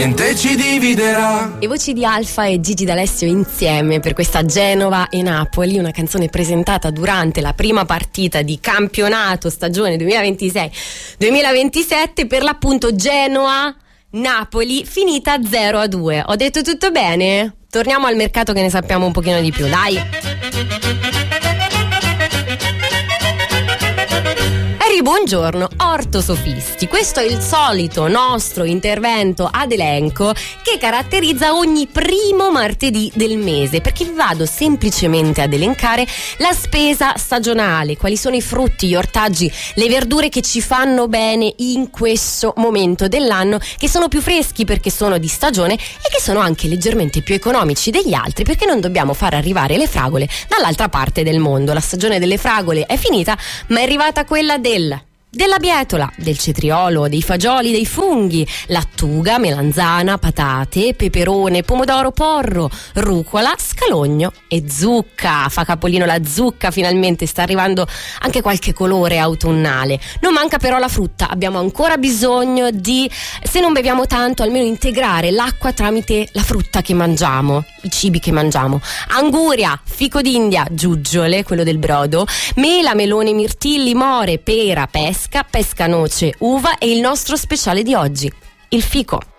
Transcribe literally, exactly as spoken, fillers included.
Niente ci dividerà. Le voci di Alfa e Gigi D'Alessio insieme per questa Genova e Napoli, una canzone presentata durante la prima partita di campionato stagione duemilaventisei duemilaventisette, per l'appunto Genoa-Napoli, finita zero a due. Ho detto tutto bene? Torniamo al mercato che ne sappiamo un pochino di più, dai. Buongiorno, ortosofisti. Questo è il solito nostro intervento ad elenco che caratterizza ogni primo martedì del mese, perché vi vado semplicemente ad elencare la spesa stagionale, quali sono i frutti, gli ortaggi, le verdure che ci fanno bene in questo momento dell'anno, che sono più freschi perché sono di stagione e che sono anche leggermente più economici degli altri, perché non dobbiamo far arrivare le fragole dall'altra parte del mondo. La stagione delle fragole è finita, ma è arrivata quella del della bietola, del cetriolo, dei fagioli, dei funghi, lattuga, melanzana, patate, peperone, pomodoro, porro, rucola, scalogno e zucca. Fa capolino la zucca, finalmente sta arrivando anche qualche colore autunnale. Non manca però la frutta, abbiamo ancora bisogno di, se non beviamo tanto, almeno integrare l'acqua tramite la frutta che mangiamo, i cibi che mangiamo. Anguria, fico d'India, giuggiole, quello del brodo, mela, melone, mirtilli, more, pera, pesca, pesca, noce, uva e il nostro speciale di oggi, il fico.